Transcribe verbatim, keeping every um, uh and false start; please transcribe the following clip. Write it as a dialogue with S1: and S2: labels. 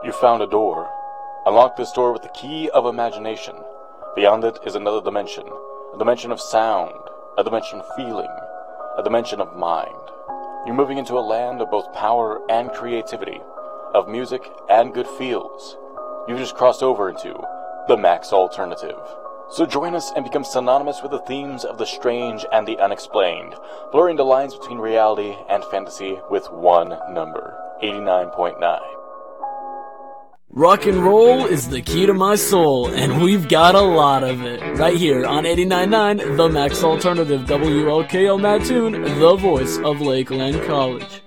S1: You found a door. Unlock this door with the key of imagination. Beyond it is another dimension. A dimension of sound. A dimension of feeling. A dimension of mind. You're moving into a land of both power and creativity. Of music and good feels. You've just crossed over into the Max Alternative. So join us and become synonymous with the themes of the strange and the unexplained, blurring the lines between reality and fantasy with one number, eighty-nine point nine.
S2: Rock and roll is the key to my soul, and we've got a lot of it. Right here on eighty-nine point nine, The Max Alternative, W L K L Mattoon, the voice of Lakeland College.